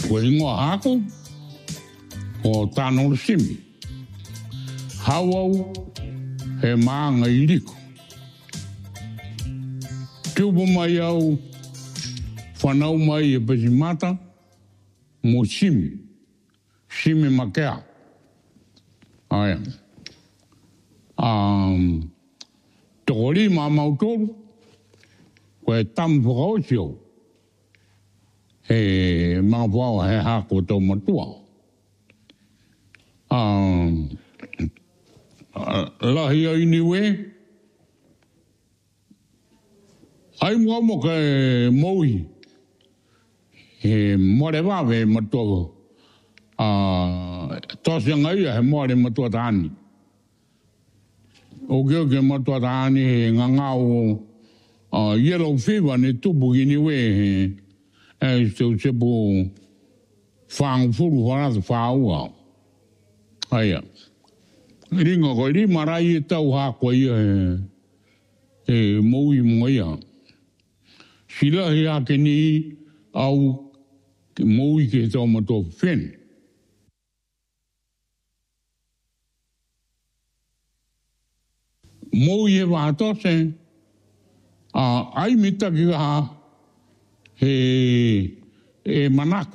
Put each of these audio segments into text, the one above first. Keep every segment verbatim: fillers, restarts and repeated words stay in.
Ko ingoa hako, ko tāno simi. Hawau he maanga iriko. Tupu mai au whanau mai e Pasimata mo simi. Simi makea. Aia. Um, Tokori ma mautoru. Koe tamu whakaosio. He mga pāua he hako tau matua. Um, lahi au niwe. Ai mua mo ke moui. He more wawe matua. Uh, Tosi ngai he more matua tāni. O keo ke matua tāni he ngangau uh, yellow fever ne tupu ki niwe he. E se se po whang furu whanata whaua. Aia. Ringa koe ri marai e tau hako ia e, e moui mo ia. Sila he ake ni au ke moui ke tau mato when. Moui e wātose, a ai mita ki ha he e manako.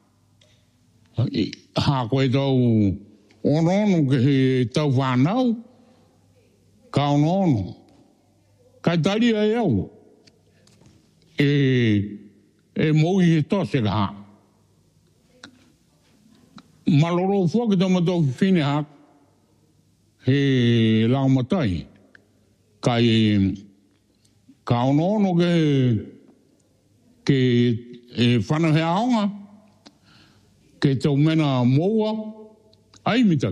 Ha koe tau onono ke he tau whanau, ka onono. Kai tari ai au. E, e moui he tose ka ha. Maloro fua ki tau mato whine ha, he lau matai. Kai ka onono ke ke e whanau he aonga, ke tau mena moua, ai mitak.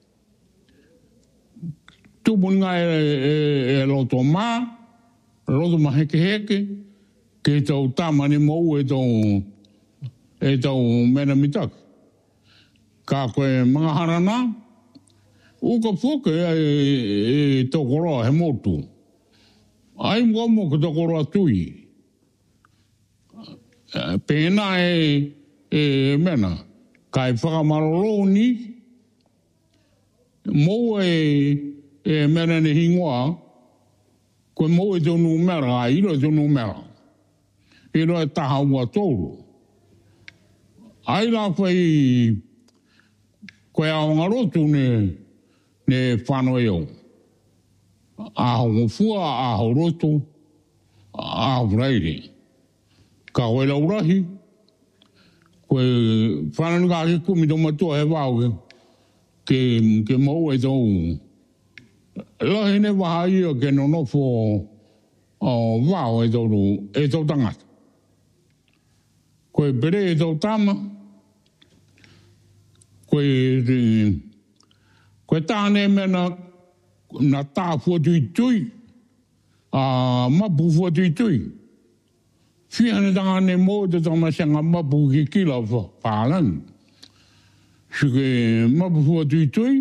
Tupun ngā e, e, e loto mā, loto ma heke heke, ke tau tāmani mou e tau, e tau mena mitak. Ka koe mga harana, uka fuke e, e tau koroa he motu. Ai mua mo ke tau koroa tui. Pēnā e, e mena, kai whakamarolo ni, mou e, e mena ne hingoa, koe mou e tonu mera, a iro e tonu mera. Iro e taha ua tōru. Ai la koe, koe aonga rotu ne, ne whanau e au. Aho fua, aho rotu, aho reire. Ka koe laurahi, koe whanau ngā ki kumi tō matua he wāu ke, ke mau e tau. Lahi ne waha ia ke nonofo uh, wāu e tau, e tau tangata. Koe pere e tau tama, koe, koe tāne mena na tā fua tui tui, uh, mapu fua tui tui. Whiane tanga ne mō te tama senga mapu ki kila whālan. Suke mapu fua tui tui.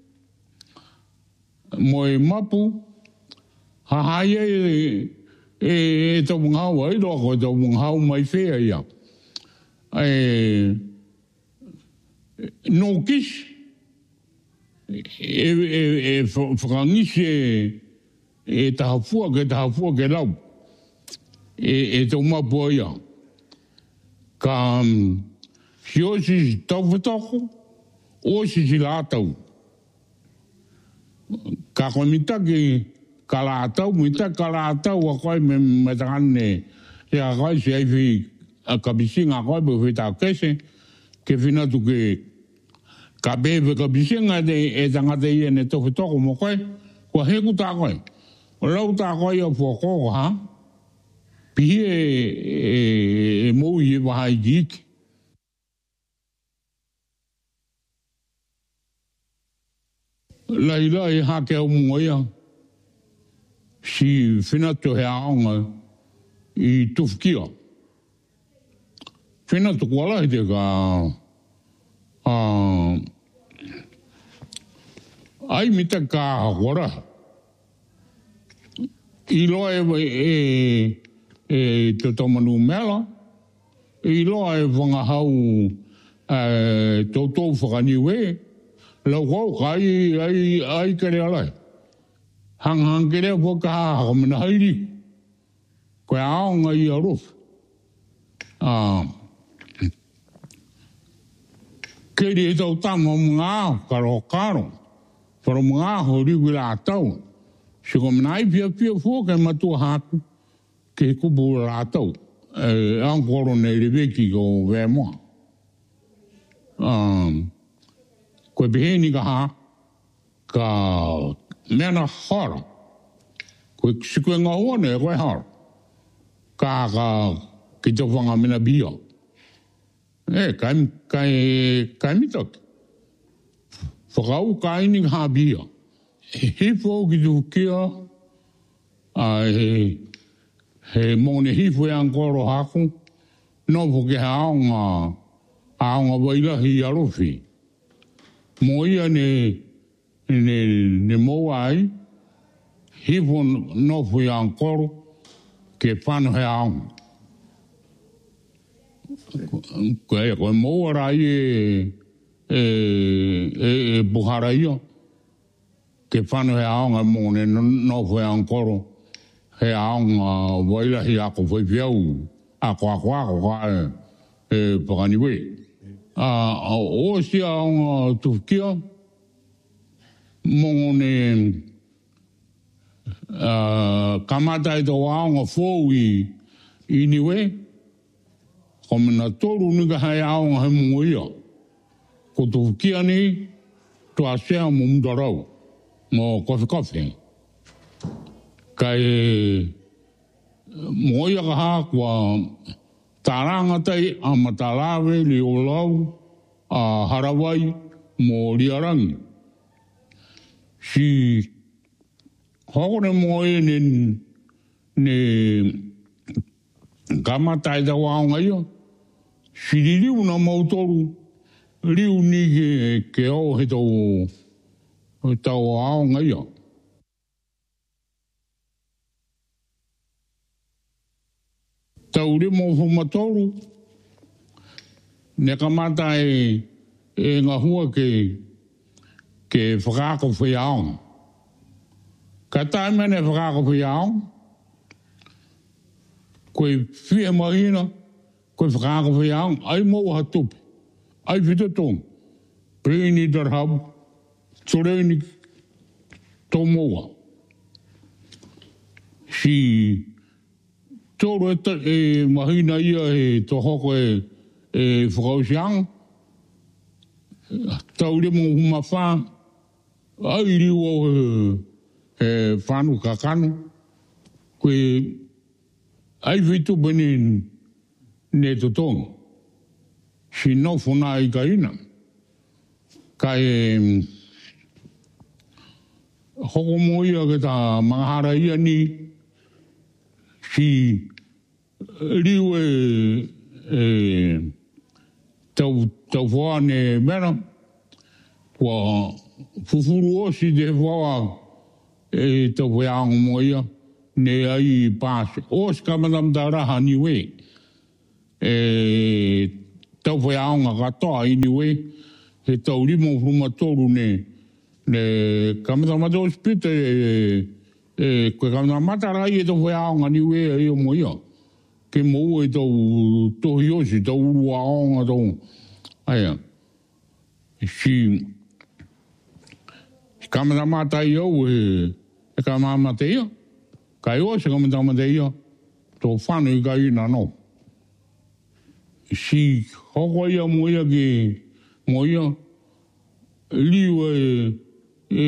Mo e mapu. Hahai e e e tau ngau ai roko tau ngau mai whea ia. E no kis. E e e whakangisi e e taha fua ke taha fua ke lau. E, e tau mapua ia. Ka um, si osi si tau whatako, osi si lātau. Ka koe mitaki ka lātau, mitaki ka lātau a koe me metangane, e a koe si aiwi a kapisinga koe pe whi tau kese, ke whinatu ke ka bebe kapisinga e tangata ia ne tau whatako mo koe, kua heku tā koe. O lau tā koe ia fuakoko, ha? Pihi e, e, e mou i e wahai ki. Lai lai hake au mungoia. Si whinatu he aonga i tuwhikia. Whinatu kua lai te ka uh, ai mita ka hora. I loa e e e te tomanu mela, I loa e whangahau tōtou whakaniwe, lau kau kai ai ai kere alai. Hang hang kere whakaha haka mana hairi. Koe aonga i arof. Kere e tau tama mga aho, karo karo. Whara mga aho riwi la tau. Se ko mana ai pia pia fua kai matua haku. Ke kupu la tau. Ankoro nei reweki ko vea moa. Koe peheni ka ha. Ka mena hara. Koe sikue ngā huane e koe hara. Ka ka ki te whanga mena bia. E, kai, kai, kai mitaki. Whakau kai ni ka bia. Hifo ki tu kia. He, he mone hifo e ankoro haku. Nopo ke haonga, haonga wailahi arofi. Mo ia ne, ne, ne moa ai. Hifo nopo e ankoro. Ke whanu he aonga. Koe koe moa rai e e e buhara ia. Ke whanu he aonga mōne nofu e ankoro. He aonga wailahi ako whaipiau. Ako ako ako ka e pakaniwe. A o si aonga tukia. Mōne kamata e tō aonga fōu i i niwe. Ko mena toru ni ka hai aonga he mungo ia. Ko tō kia ni, tō asea mo mdarau. Mo kofi kofi. Kai mo ia ka haa kua taranga tai a matalawe li o lau a Harawai mo Liarangi. Si hokore mo e ne ne kamatai tau aonga ia. Si li liu na mautoru, liu ni ke, ke au he tau, tau aonga ia. Tau li mo fumatoru, ne kamata e, e ngā hua ke, ke whakako whi aonga. Ka tae mene whakako whi aonga, koe whie mahina, koe whakako whi aonga, ai mau ha tupi, ai whita tōng, preini darhab, tōreini tō moa. Si tōru e, e mahina ia e tō hoko e, e whakausianga, tau le mo huma whā, ai riu au e, e whānu kakanu, koe ai whitu bene ne to tong. Si no funa i ka ina. Ka e hoko mo ia ke ta mahara ia ni si riu e, e tau, tau whaa ne mera kua fufuru o si te whaa e tau wheango mo ia ne ai pāse. O si kamadam ta raha niwe. E tau wheaonga katoa i niwe. He tau limo fruma toru ne ne kamadamata o spita e e koe kamadamata rai e tau wheaonga niwe e o mo ia. Ke mo e tau tohi osi, tau uru aonga tau. Aia. Si kamadamata i au e e kamadamata ia. Kai o se kamadamata ia. Tō whanu i ka ina no. Si hoko ia mo ia ki mo ia liu e e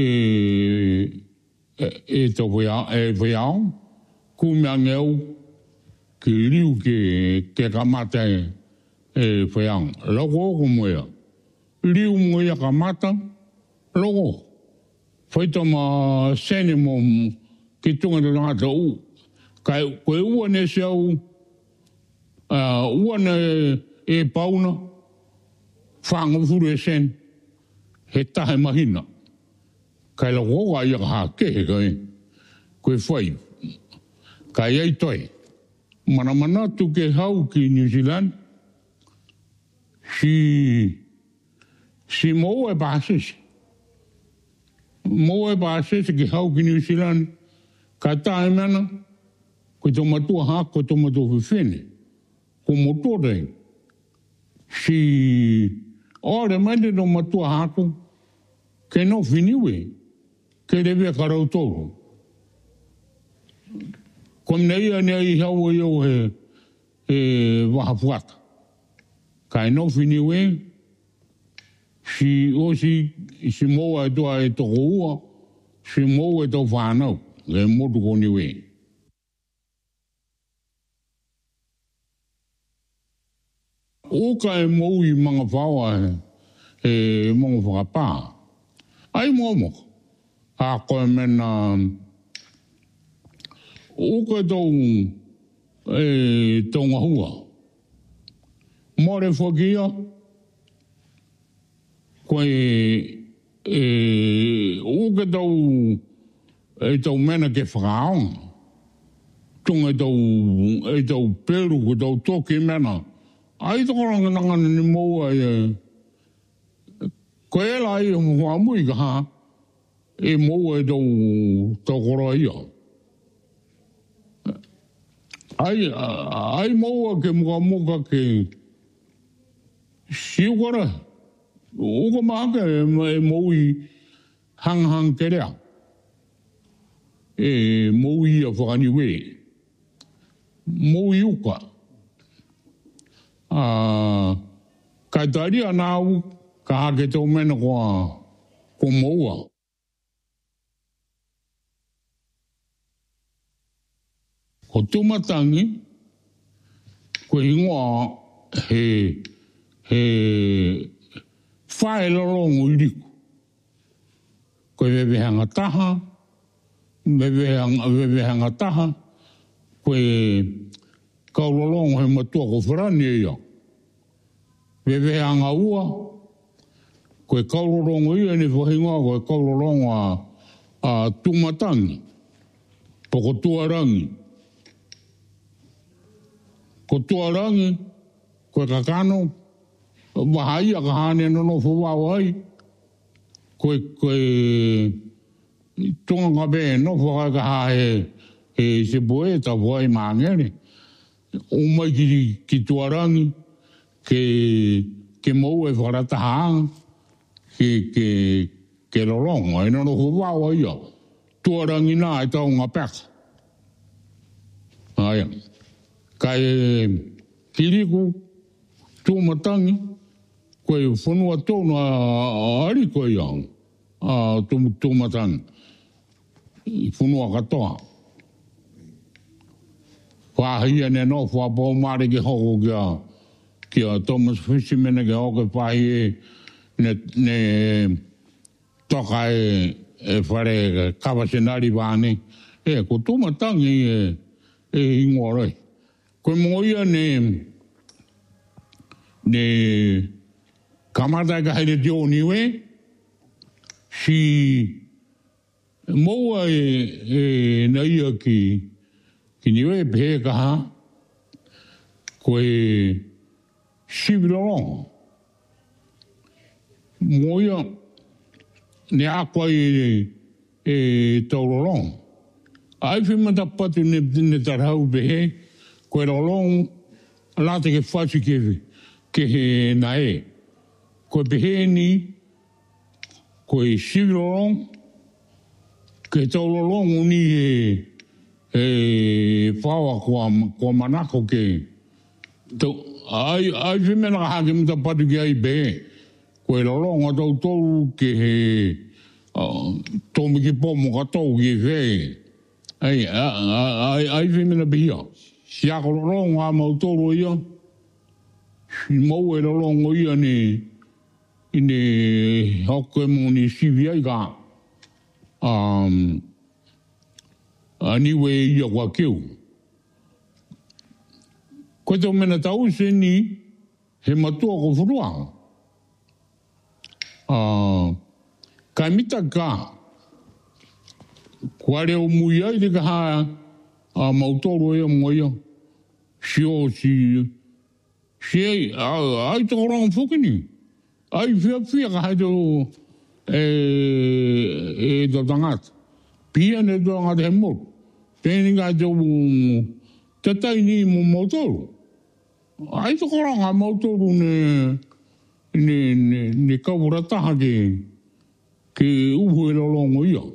e tō wheao kumea ngeu ki liu ke ke kamata e wheao. Loko oko mo ia. Liu mo ia kamata loko. Whaita ma sene mo ki tunga te ngata u. Kai koe ua ne se au uh, ua ne e pauna whanga furu e sen he tahe mahina. Kai la koka ia ka hake he kai koe whai. Kai ei toi. Mana manatu ke hau ki New Zealand si si mo e basis mo e basis ki hau ki New Zealand ka tae mana ko to matua ha ko to matua fene ko motore si ore mende no matua ha ko ke no finiwe ke deve karau toro kom nei nei hau yo he e wahafuata kai no finiwe si o si si mo e to e to ua si mo e to whanau e mo tu koni we o ka e mo i manga whaua e manga whakapā ai mo mo a koe mena o ka tau e tonga hua more whakia koe e o ka tau e tau mena ke whakaonga tunga e tau e tau peru ko tau toki mena ai toko ranga nangana ni moa e koe e lai e mua mui ka ha e moa e tau tokoro ia ai ai moa ke mua muka ke siukara uka maka e moui hang hang ke rea e moui a whakaniwe moui uka a kai tari anau ka hake tau mena koa ko moua ko tumatangi ko ingoa he he whae lorongo i riku. Ko wewe hanga taha, wewe hanga, wewe hanga taha, ko e kaulolongo he matua ko wharani e ia. Wewe hanga ua, ko e kaulolongo ia ni whahingoa ko e kaulolongo a, a tumatangi, poko tuarangi. Ko tuarangi, ko e kakano, wahai a kahane nono whawau ai. Koe, koe, tonga kabe no whakai kaha he, he se boe ta whai maangere. O mai ki, ki tuarangi, ke, ke mou e wharata haanga, ke, ke, ke lorongo, e nono whawau ai a. Tuarangi nā e tau ngā peka. Aia. Kai kiriku, tūmatangi, koe whanua tōna ari koe iau, a tūmatangi, whanua katoa. Whahia ne no, whapau mare ke hoko kia, kia Thomas Fisherman ke hoko whahi e, ne, ne toka e, e whare kawasenari wāne, e, ko tūmatangi e, e ingoa rei. Koe moia ne, ne kamata ka haere te o niwe, si moua e, e na ia ki, ki niwe pehe kaha, koe sivilolongo. Moia ne akwa e, e taurolongo. Ai whimata patu ne, ne tarau pehe, koe rolongo, lata ke whasi ke, ke he na e. Koe pehe ni, koe sivilolongo, ke taurolongo ni e, e whaua kua, kua manako ke. Tau, ai, ai whimena ka hake mta patu ki ai pehe, koe rolongo tau tau ke he, uh, tomi ki pomo ka tau ki he. Ai, ai, ai whimena pehia. Si ako rolongo a mautoro ia, si mau e rolongo ia ni, i ne hoko e mo ni sivi ai ka, um, aniwe ia kwa keu. Koe tau mena tau se ni, he matua ko whurua. Uh, kai mita ka, kua reo mui ai te kaha, a mautoro e mo ia, si o si, Si ai to orang fukini. Ai fia fia ka hai to e e do tangat. Pia ne do ngat he mo. Teni ga to tatai ni mo motor. Ai to orang a motor ne ne ne ne ka ora ta ke ke u lo longo ia.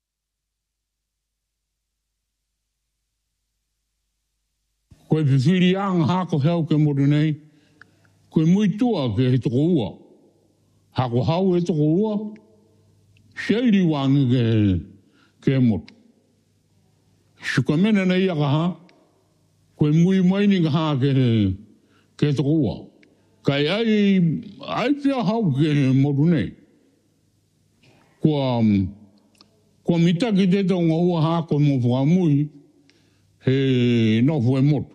Koe whiwhiri ang hako heo ke moru nei. Koe mui tua ke he toko ua. Hako hau he toko ua. Seiri wangi ke, ke moru. Suka mena nei aka ha. Koe mui maini ka ha ke, ke toko ua. Kai ai, ai pia hau ke moru nei. Kua, kua mitaki te tonga ua hako mo whakamui. He nofu e moru.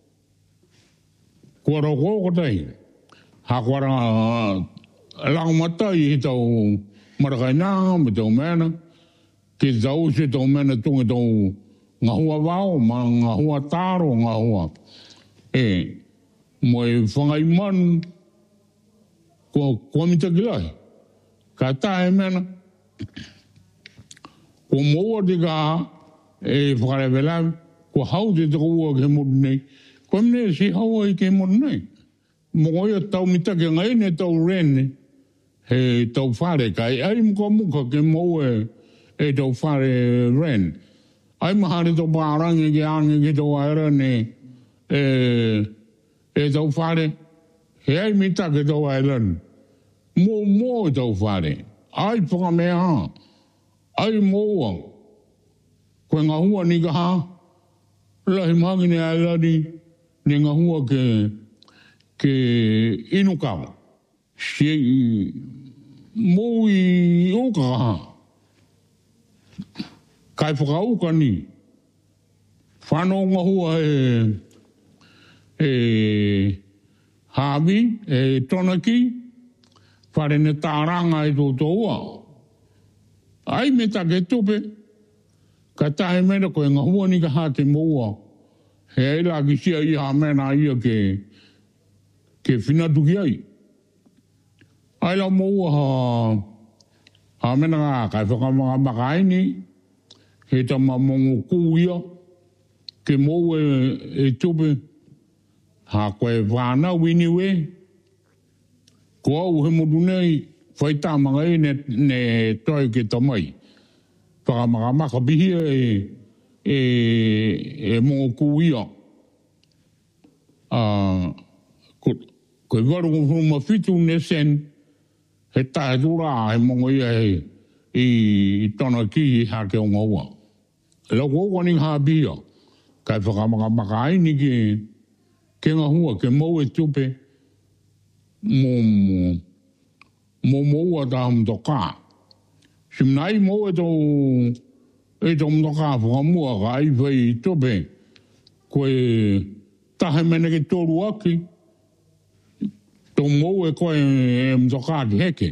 Kua roko ko tai. Ha kua ranga lang matai he tau marakaina, me tau mena. Ke tau se tau mena tunga tau ngahua wao, ma ngahua taro, ngahua. E, mo e whangai manu, kua, kua mitaki lai. Ka tae mena. Kua moa te ka e whakarewelawe, kua hau te toko ua ke moru nei. Koe mene si hawa i ke moru nei. Mo ia tau mitake ngai ne tau rene. He tau whare kai. Ai muka muka ke mo e, e tau whare rene. Ai mahare tau pārangi ke ange ke tau aera ne e, e tau whare. He ai mitake tau aera ne. Mo mo e tau whare. Ai whakamea ha. Ai moa. Koe ngā hua ni ka ha. Lahi mahangi ne aera ni. Ni ngā hua ke, ke inu kawa. Si mō i oka ha. Kai whakauka ni. Whanau ngā hua e, e Hawi, e Tonaki, whare ne tāranga e tō tōua. Ai me take tupe. Ka tahe mera koe ngā hua ni ka ha te moua. He ei la ki sia i ha mena ia ke ke whinatuki ai. Ai la moua ha ha mena ngā kai whakamanga makaini he ta mamongo kū ia ke mou e, e tupe ha koe whāna winiwe ko au he modu nei whaitamanga e ne, ne toi ke tamai. Whakamanga makabihi e e e mo kuia a ko ko varu ko ma fitu ne sen he ta dura e mo ia e i tona ki ha ke o ngwa lo ko ko ni ha bia ka fa ma ma ka ni ki ke nga hua ke mo e tupe mo mo mo wa da m do ka simnai mo e do e tō mtoka whakamua ka ai whai tope koe tahe mene ke tōru aki tō mou e koe e mtoka ki heke.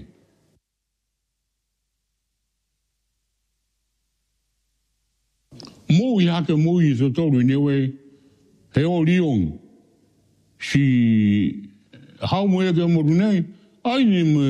Mou i hake mou i tō tōru newe he o riong si hau mo e ke moru nei ai ni